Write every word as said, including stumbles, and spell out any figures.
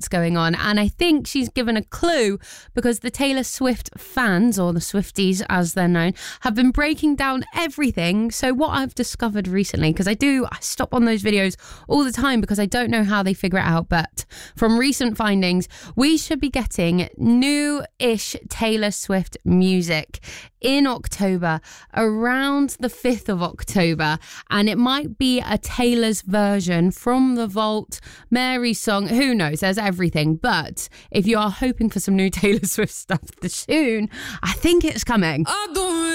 what's going on. And I think she's given a clue because the Taylor Swift fans, or the Swifties as they're known, have been breaking down everything. So what I've discovered recently, because I do, I stop on those videos all the time because I don't know how they figure it out. But from recent findings, we should be getting new-ish Taylor Swift music in October, around the fifth of October, and it might be a Taylor's version from the vault, Mary's song, who knows, there's everything. But if you are hoping for some new Taylor Swift stuff soon, I think it's coming.